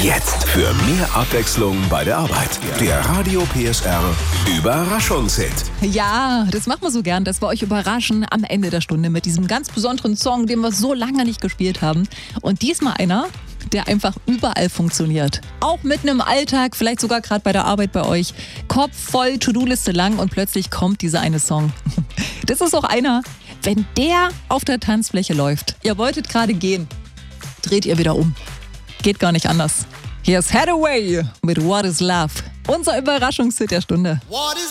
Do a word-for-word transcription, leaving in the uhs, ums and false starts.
Jetzt für mehr Abwechslung bei der Arbeit. Der Radio P S R Überraschungshit. Ja, das machen wir so gern, dass wir euch überraschen am Ende der Stunde mit diesem ganz besonderen Song, den wir so lange nicht gespielt haben. Und diesmal einer, der einfach überall funktioniert. Auch mitten im Alltag, vielleicht sogar gerade bei der Arbeit bei euch. Kopf voll, To-Do-Liste lang und plötzlich kommt dieser eine Song. Das ist auch einer, wenn der auf der Tanzfläche läuft. Ihr wolltet gerade gehen, dreht ihr wieder um. Geht gar nicht anders. Hier ist Hathaway mit What is Love. Unser Überraschungshit der Stunde. What is